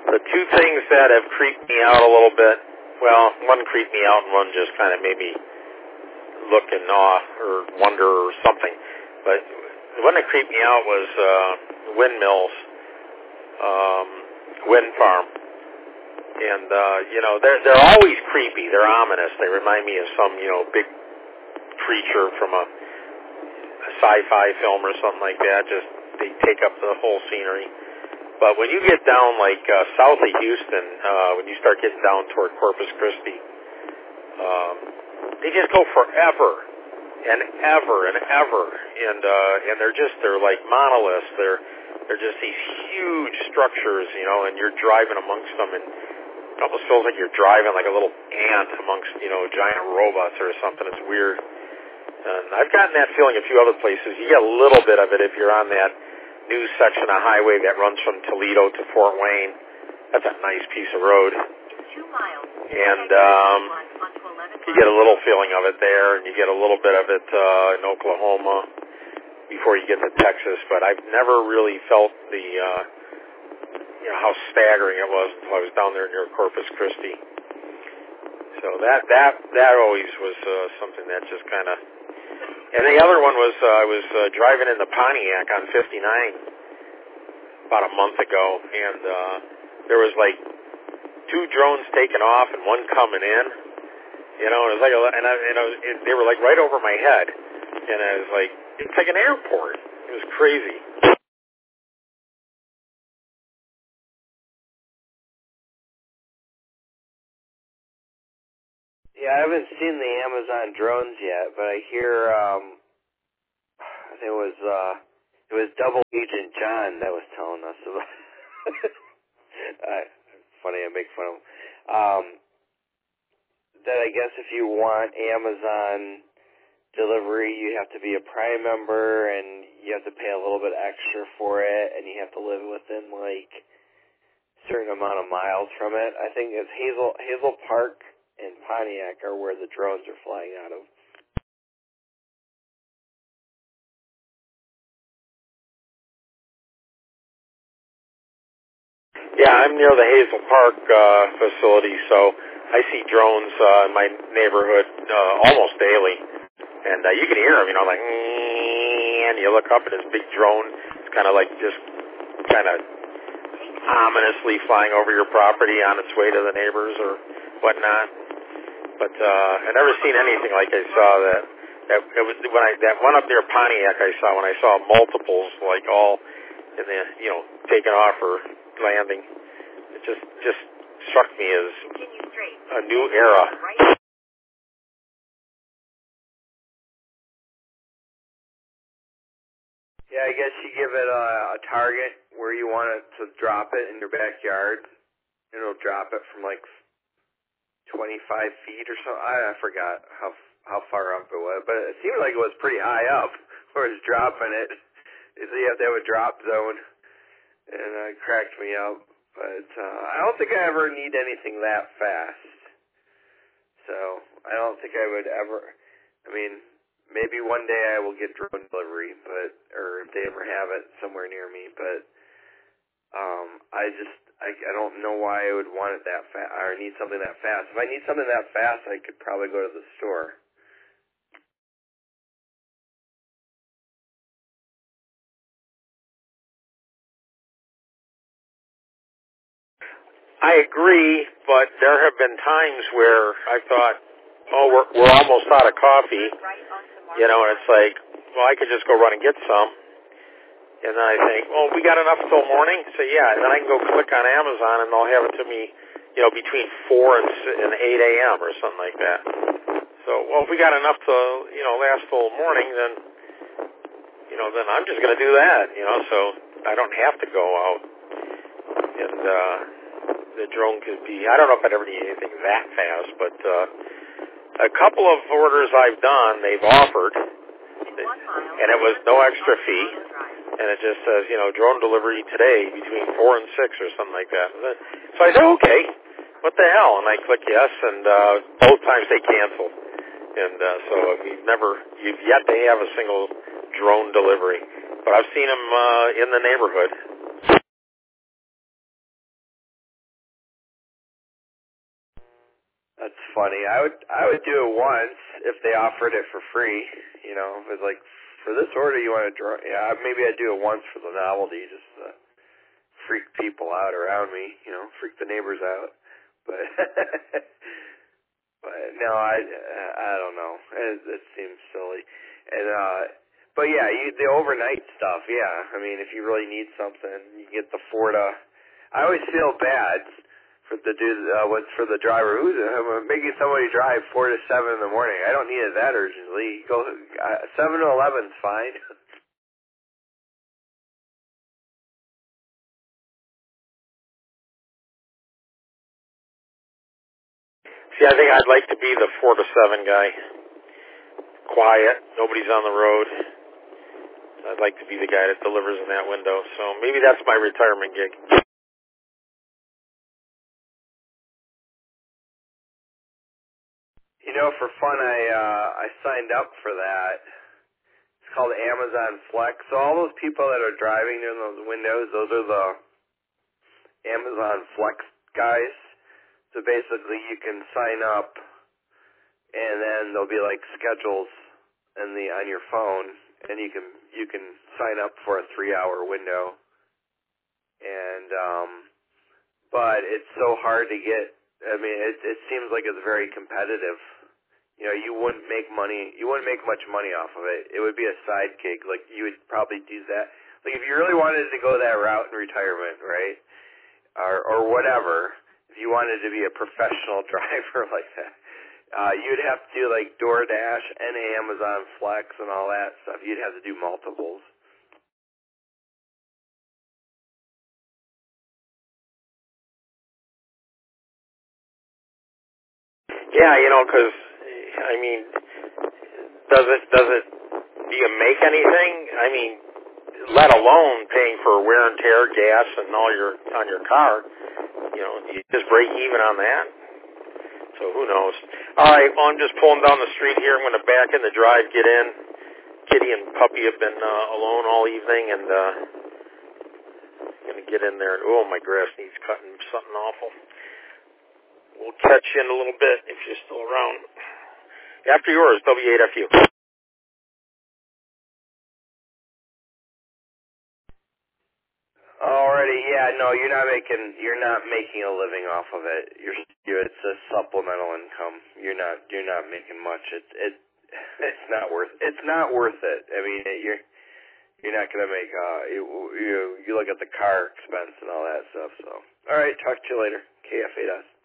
The two things that have creeped me out a little bit, well, one creeped me out and one just kind of made me look in awe or wonder or something. But the one that creeped me out was windmills, wind farm. And, they're always creepy. They're ominous. They remind me of some, big creature from a sci-fi film or something like that. Just, they take up the whole scenery. But when you get down, like, south of Houston, when you start getting down toward Corpus Christi, they just go forever and ever and ever. And they're like monoliths. They're just these huge structures, and you're driving amongst them, and it almost feels like you're driving like a little ant amongst, giant robots or something. It's weird. And I've gotten that feeling a few other places. You get a little bit of it if you're on that new section of highway that runs from Toledo to Fort Wayne. That's a nice piece of road. 2 miles. And you get a little feeling of it there, and you get a little bit of it in Oklahoma before you get to Texas. But I've never really felt the, how staggering it was until I was down there near Corpus Christi. So that always was something that just kind of. And the other one was I was driving in the Pontiac on 59 about a month ago, and there was like 2 drones taking off and one coming in. It was like, they were like right over my head, and I was like, it's like an airport. It was crazy. Yeah, I haven't seen the Amazon drones yet, but I hear I think it was Double Agent John that was telling us about. Funny, I make fun of him. That I guess if you want Amazon delivery, you have to be a Prime member, and you have to pay a little bit extra for it, and you have to live within like a certain amount of miles from it. I think it's Hazel Park and Pontiac are where the drones are flying out of. Yeah, I'm near the Hazel Park facility, so I see drones in my neighborhood almost daily. And you can hear them, like, and you look up at this big drone. It's kind of like just kind of ominously flying over your property on its way to the neighbors or whatnot. But I never seen anything like I saw that it was when that one up near Pontiac I saw when I saw multiples like all in the taking off or landing. It just struck me as a new era. Yeah, I guess you give it a target where you want it to drop it in your backyard, and it'll drop it from like 25 feet or so. I forgot how far up it was, but it seemed like it was pretty high up where it's dropping it. So you have to have a drop zone, and it cracked me up. But I don't think I ever need anything that fast. So I don't think I would ever. I mean, maybe one day I will get drone delivery, or if they ever have it somewhere near me. But I don't know why I would want it that fast, or need something that fast. If I need something that fast, I could probably go to the store. I agree, but there have been times where I thought, we're almost out of coffee, and it's like, well, I could just go run and get some. And then I think, well, we got enough till morning? So, yeah, and then I can go click on Amazon, and they'll have it to me, between 4 and 8 a.m. or something like that. So, well, if we got enough to, last till morning, then, then I'm just going to do that, so I don't have to go out. And the drone could be, I don't know if I'd ever need anything that fast, but a couple of orders I've done, they've offered, and it was no extra fee. And it just says, drone delivery today between 4 and 6 or something like that. So I said, okay, what the hell? And I click yes, and both times they canceled. And so you've yet to have a single drone delivery. But I've seen them in the neighborhood. That's funny. I would do it once if they offered it for free. You know, if it's like, for this order you want to draw. Yeah, maybe I'd do it once for the novelty, just to freak people out around me. You know, freak the neighbors out. But but no, I don't know. It seems silly. And but yeah, the overnight stuff. Yeah, I mean, if you really need something, you get the Forta. I always feel bad for the dude, for the driver who's making somebody drive 4 to 7 in the morning. I don't need it that urgently. Go 7 to 11's fine. See, I think I'd like to be the 4 to 7 guy. Quiet, nobody's on the road. I'd like to be the guy that delivers in that window. So maybe that's my retirement gig. You know, for fun, I signed up for that. It's called Amazon Flex. So all those people that are driving in those windows, those are the Amazon Flex guys. So basically, you can sign up, and then there'll be like schedules on your phone, and you can sign up for a 3-hour window. And but it's so hard to get. I mean, it seems like it's very competitive. You know, you wouldn't make money. You wouldn't make much money off of it. It would be a side gig. Like, you would probably do that. Like, if you really wanted to go that route in retirement, right, or whatever, if you wanted to be a professional driver like that, you'd have to do like DoorDash and Amazon Flex and all that stuff. You'd have to do multiples. Yeah, you know, because I mean, does it do you make anything? I mean, let alone paying for wear and tear, gas, and all on your car. You know, you just break even on that. So who knows? All right, well, I'm just pulling down the street here. I'm going to back in the drive, get in. Kitty and puppy have been alone all evening, and going to get in there. Oh, my grass needs cutting, something awful. We'll catch you in a little bit if you're still around. After yours, W8FU. Alrighty, yeah, no, you're not making a living off of it. It's a supplemental income. You're not making much. It's not worth it. I mean, you're not gonna make you look at the car expense and all that stuff. So, all right, talk to you later. KF8S.